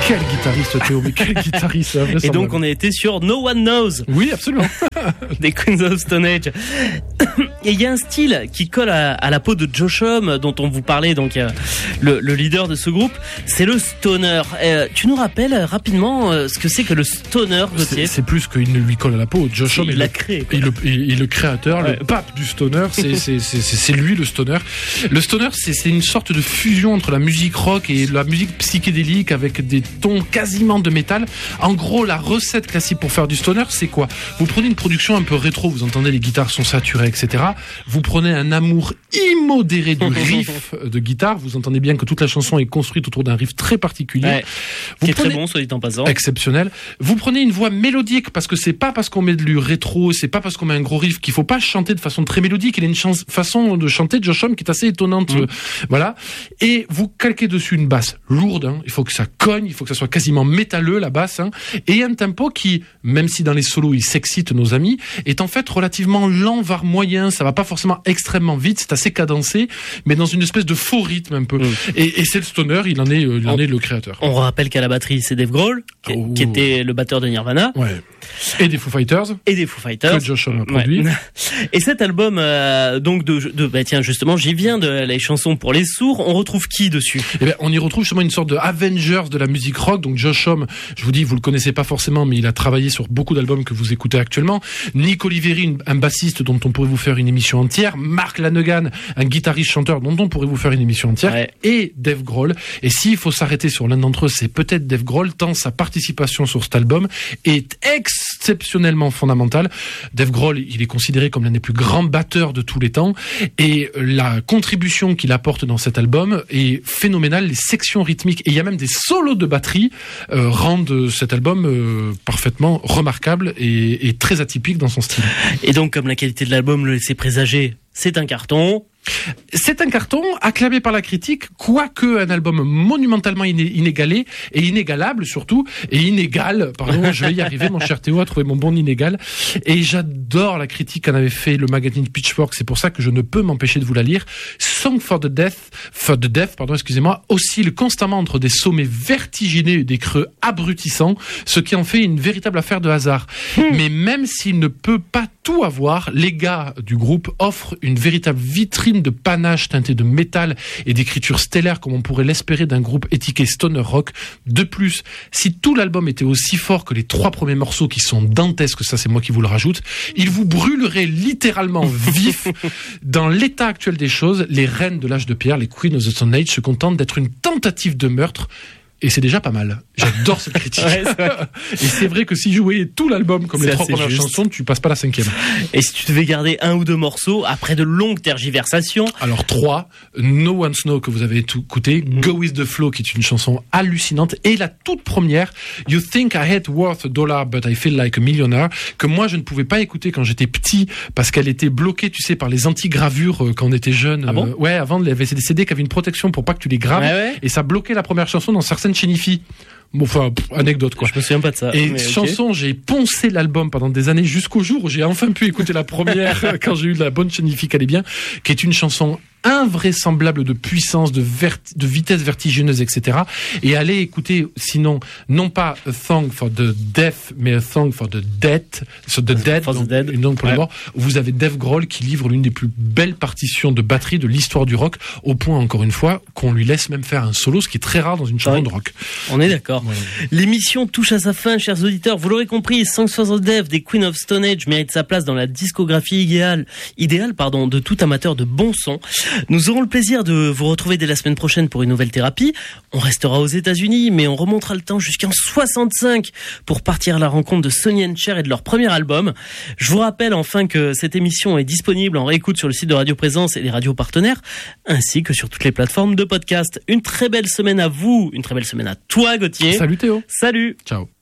Quel guitariste, Théo, mais quel guitariste. Et donc on a été sur No One Knows. Oui, absolument. Des Queens of Stone Age. Et il y a un style qui colle à la peau de Josh Homme, dont on vous parlait, donc le leader de ce groupe, c'est le stoner. Tu nous rappelles rapidement ce que c'est que le stoner, Gauthier? C'est plus qu'il ne lui colle à la peau. Josh Homme est le créateur, le pape du stoner. C'est lui le stoner. Le stoner, c'est une sorte de fusion entre la musique rock et la musique psychédélique avec des tons quasiment de métal. En gros, la recette classique pour faire du stoner, c'est quoi? Vous prenez une production un peu rétro, vous entendez les guitares sont saturées, etc. Vous prenez un amour immodéré du riff de guitare. Vous entendez bien que toute la chanson est construite autour d'un riff très particulier. Ouais, qui est très bon, soit dit en passant. Exceptionnel. Vous prenez une voix mélodique, parce que c'est pas parce qu'on met du rétro, c'est pas parce qu'on met un gros riff qu'il faut pas chanter de façon très mélodique. Il a une façon de chanter de Josh Homme qui est assez étonnante. Voilà. Et vous calquez dessus une basse lourde. Hein. Il faut que ça cogne, il faut que ça soit quasiment métalleux, la basse. Hein. Et un tempo qui, même si dans les solos il s'excite nos amis, est en fait relativement lent, voire moyen. Ça va pas forcément extrêmement vite, c'est assez cadencé, mais dans une espèce de faux rythme un peu. Et c'est le stoner, il en est le créateur. On rappelle qu'à la batterie c'est Dave Grohl, qui était le batteur de Nirvana. Ouais. Et des Foo Fighters. Que Josh Homme a produit. Ouais. Et cet album, donc tiens, justement, j'y viens de les chansons pour les sourds. On retrouve qui dessus? Eh ben, on y retrouve justement une sorte de Avengers de la musique rock. Donc Josh Homme, je vous dis, vous le connaissez pas forcément, mais il a travaillé sur beaucoup d'albums que vous écoutez actuellement. Nick Oliveri, un bassiste dont on pourrait vous faire une émission entière. Mark Lanegan, un guitariste-chanteur dont on pourrait vous faire une émission entière. Ouais. Et Dave Grohl. Et s'il faut s'arrêter sur l'un d'entre eux, c'est peut-être Dave Grohl, tant sa participation sur cet album est exceptionnellement fondamentale. Dave Grohl, il est considéré comme l'un des plus grands batteurs de tous les temps. Et la contribution qu'il apporte dans cet album est phénoménale. Les sections rythmiques, et il y a même des solos de batterie, rendent cet album parfaitement remarquable et très atypique dans son style. Et donc, comme la qualité de l'album le laissait présager, c'est un carton. C'est un carton acclamé par la critique, quoique un album monumentalement inégalé et inégalable surtout, et inégal, pardon, je vais y arriver mon cher Théo à trouver mon bon inégal. Et j'adore la critique qu'en avait fait le magazine Pitchfork, c'est pour ça que je ne peux m'empêcher de vous la lire. Song for the Deaf, oscille constamment entre des sommets vertigineux et des creux abrutissants, ce qui en fait une véritable affaire de hasard. Mais même s'il ne peut pas tout avoir, les gars du groupe offrent une véritable vitrine de panache teinté de métal et d'écriture stellaire comme on pourrait l'espérer d'un groupe étiqueté stoner rock. De plus, si tout l'album était aussi fort que les 3 premiers morceaux qui sont dantesques, ça c'est moi qui vous le rajoute, il vous brûlerait littéralement vif. Dans l'état actuel des choses, les reines de l'âge de pierre, les Queens of the Stone Age, se contentent d'être une tentative de meurtre. Et c'est déjà pas mal. J'adore cette critique. Ouais, et c'est vrai que si jouais tout l'album comme les 3 premières chansons, tu passes pas la 5e. Et si tu devais garder 1 ou 2 morceaux, après de longues tergiversations? Alors 3, No One Knows que vous avez écouté, Go With The Flow qui est une chanson hallucinante, et la toute première, You Think I Had Worth $1 But I Feel Like a Millionaire, que moi je ne pouvais pas écouter quand j'étais petit, parce qu'elle était bloquée, tu sais, par les anti-gravures quand on était jeune. Ah bon? Ouais, avant, il y avait des CD qui avaient une protection pour pas que tu les graves, et ça bloquait la première chanson dans certaines chénifies. Bon, enfin, anecdote quoi. Je me souviens pas de ça. Et chanson, j'ai poncé l'album pendant des années jusqu'au jour où j'ai enfin pu écouter la première quand j'ai eu de la bonne chénifie qu'elle est bien, qui est une chanson invraisemblable de puissance, de vitesse vertigineuse, etc. Et allez écouter, sinon, non pas A Song for the Deaf, mais A Song for the Dead, une langue pour les morts, où vous avez Dave Grohl qui livre l'une des plus belles partitions de batterie de l'histoire du rock, au point, encore une fois, qu'on lui laisse même faire un solo, ce qui est très rare dans une chanson de rock. On est d'accord. Ouais. L'émission touche à sa fin, chers auditeurs. Vous l'aurez compris, Songs for the Deaf des Queens of Stone Age mérite sa place dans la discographie idéale de tout amateur de bon son. Nous aurons le plaisir de vous retrouver dès la semaine prochaine pour une nouvelle thérapie. On restera aux États-Unis, mais on remontera le temps jusqu'en 65 pour partir à la rencontre de Sonny & Cher et de leur premier album. Je vous rappelle enfin que cette émission est disponible en réécoute sur le site de Radio Présence et les radios partenaires, ainsi que sur toutes les plateformes de podcast. Une très belle semaine à vous, une très belle semaine à toi, Gauthier. Salut Théo. Salut. Ciao.